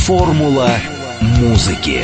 Формула музыки.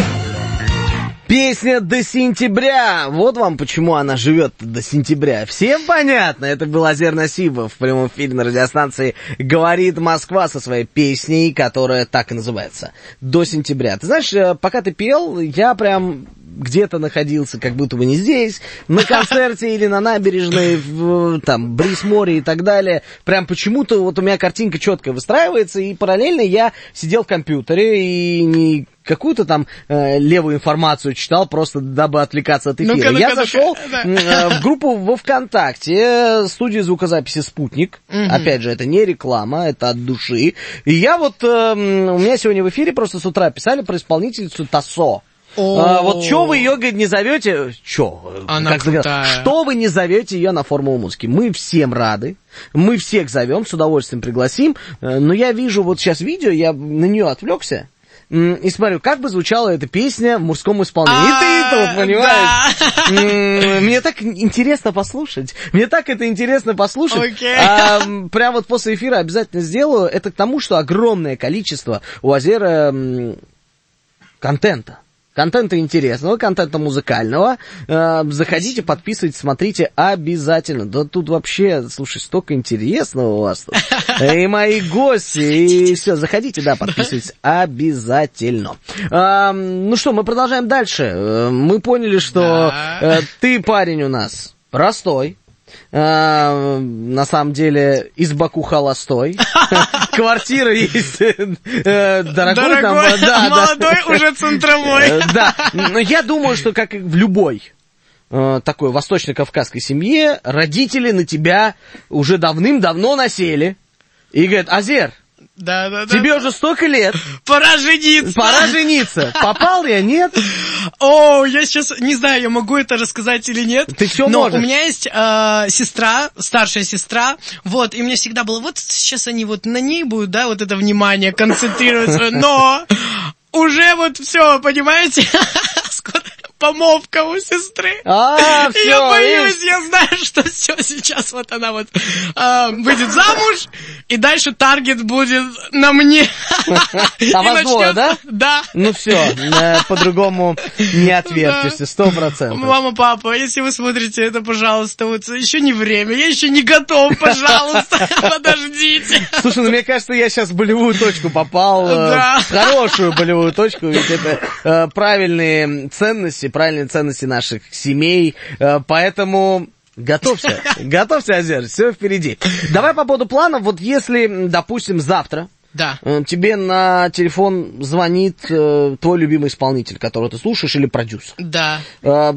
Песня «До сентября». Вот вам почему она живет до сентября. Всем понятно. Это был Азер Насибов в прямом эфире на радиостанции «Говорит Москва» со своей песней, которая так и называется «До сентября». Ты знаешь, пока ты пел, я прям где-то находился, как будто бы не здесь, на концерте или на набережной, там, бриз моря и так далее. Прям почему-то вот у меня картинка четко выстраивается, и параллельно я сидел в компьютере и не какую-то там левую информацию читал, просто дабы отвлекаться от эфира. Я зашел в группу во ВКонтакте, студии звукозаписи «Спутник». Опять же, это не реклама, это от души. И я вот, у меня сегодня в эфире просто с утра писали про исполнительницу Тасо. Вот что вы ее, говорит, не зовете? Она крутая. Что вы не зовете ее на формулу музыки? Мы всем рады, мы всех зовем, с удовольствием пригласим. Но я вижу вот сейчас видео, я на нее отвлекся. И смотрю, как бы звучала эта песня в мужском исполнении. И ты тут, понимаешь? Да. Мне так интересно послушать. Мне так это интересно послушать. Прям вот после эфира обязательно сделаю. Это к тому, что огромное количество у Азера контента. Контента интересного, контента музыкального. Заходите, подписывайтесь, смотрите обязательно. Да тут вообще, слушай, столько интересного у вас тут. И мои гости, и все. Заходите, да, подписывайтесь обязательно. Ну что, мы продолжаем дальше. Мы поняли, что ты парень у нас простой. На самом деле из Баку холостой. Квартира есть дорогой, молодой, уже центровой. Да, но я думаю, что как и в любой такой восточно-кавказской семье, родители на тебя уже давным-давно насели и говорят: Азер, тебе уже столько лет. Пора жениться. Попал я, нет? Я сейчас не знаю, я могу это рассказать или нет. Ты все но можешь. У меня есть сестра, старшая сестра, вот, и мне всегда было, вот сейчас они вот на ней будут, да, вот это внимание концентрироваться, но уже вот все, понимаете, скоро помолвка у сестры. Все, я боюсь, я знаю, что все, сейчас вот она вот выйдет замуж, и дальше таргет будет на мне. А вас двое, да? Да. Ну все, по-другому не отвертишься, 100%. Мама, папа, если вы смотрите это, пожалуйста, вот еще не время, я еще не готов, пожалуйста, подождите. Слушай, ну мне кажется, я сейчас в болевую точку попал, в хорошую болевую точку, ведь это правильные ценности наших семей, поэтому готовься, Азер, все впереди. Давай по поводу планов, вот если, допустим, завтра тебе на телефон звонит твой любимый исполнитель, которого ты слушаешь, или продюсер. Да.